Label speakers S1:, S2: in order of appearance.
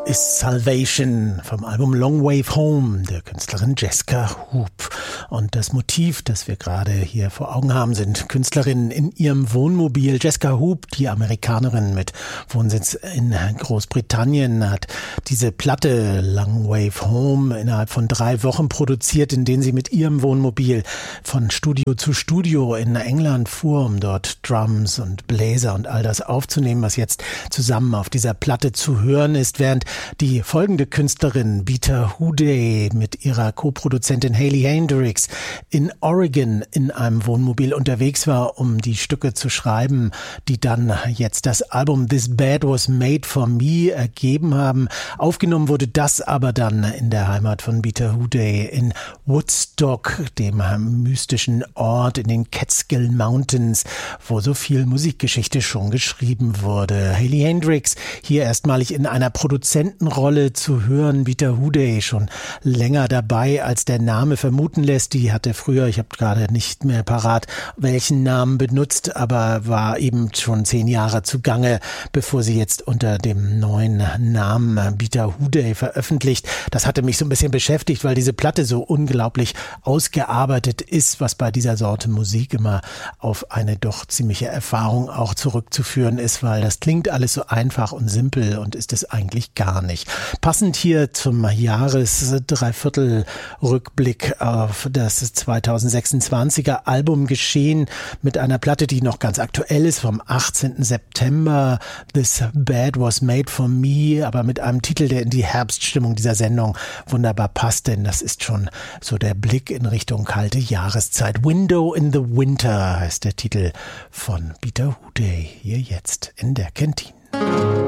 S1: ist Salvation vom Album Long Wave Home der Künstlerin Jessica Hoop. Und das Motiv, das wir gerade hier vor Augen haben, sind Künstlerinnen in ihrem Wohnmobil. Jessica Hoop, die Amerikanerin mit Wohnsitz in Großbritannien, hat diese Platte Long Wave Home innerhalb von 3 Wochen produziert, in denen sie mit ihrem Wohnmobil von Studio zu Studio in England fuhr, um dort Drums und Bläser und all das aufzunehmen, was jetzt zusammen auf dieser Platte zu hören ist, während die folgende Künstlerin Beata Hooday mit ihrer Co-Produzentin Hayley Hendricks in Oregon in einem Wohnmobil unterwegs war, um die Stücke zu schreiben, die dann jetzt das Album This Bed Was Made For Me ergeben haben. Aufgenommen wurde das aber dann in der Heimat von Beata Hooday in Woodstock, dem mystischen Ort in den Catskill Mountains, wo so viel Musikgeschichte schon geschrieben wurde. Hayley Hendricks hier erstmalig in einer Produzentenrolle zu hören. Beata Hooday schon länger dabei, als der Name vermuten lässt. Die hatte früher, ich habe gerade nicht mehr parat, welchen Namen benutzt, aber war eben schon 10 Jahre zugange, bevor sie jetzt unter dem neuen Namen Beata Hooday veröffentlicht. Das hatte mich so ein bisschen beschäftigt, weil diese Platte so unglaublich ausgearbeitet ist, was bei dieser Sorte Musik immer auf eine doch ziemliche Erfahrung auch zurückzuführen ist, weil das klingt alles so einfach und simpel und ist es eigentlich gar nicht. Passend hier zum Jahres-Dreiviertel-Rückblick auf das 2026er Album geschehen mit einer Platte, die noch ganz aktuell ist, vom 18. September. This Bed Was Made For Me, aber mit einem Titel, der in die Herbststimmung dieser Sendung wunderbar passt, denn das ist schon so der Blick in Richtung kalte Jahreszeit. Window in the Winter heißt der Titel von Beata Hooday, hier jetzt in der Kantine.